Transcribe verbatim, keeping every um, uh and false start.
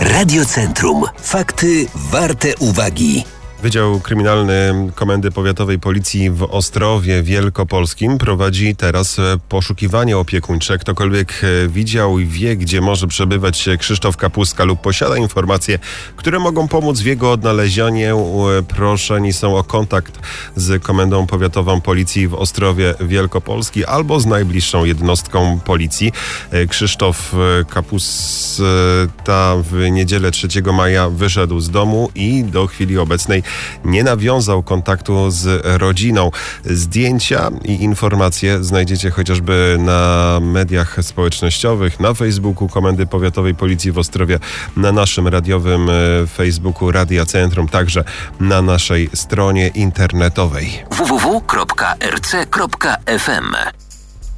Radiocentrum. Fakty warte uwagi. Wydział Kryminalny Komendy Powiatowej Policji w Ostrowie Wielkopolskim prowadzi teraz poszukiwanie opiekuńcze. Ktokolwiek widział i wie, gdzie może przebywać Krzysztof Kapuska lub posiada informacje, które mogą pomóc w jego odnalezieniu, proszeni są o kontakt z Komendą Powiatową Policji w Ostrowie Wielkopolskim albo z najbliższą jednostką policji. Krzysztof Kapusta w niedzielę trzeciego maja wyszedł z domu i do chwili obecnej nie nawiązał kontaktu z rodziną. Zdjęcia i informacje znajdziecie chociażby na mediach społecznościowych, na Facebooku Komendy Powiatowej Policji w Ostrowie, na naszym radiowym Facebooku Radia Centrum, także na naszej stronie internetowej w w w kropka r c kropka f m.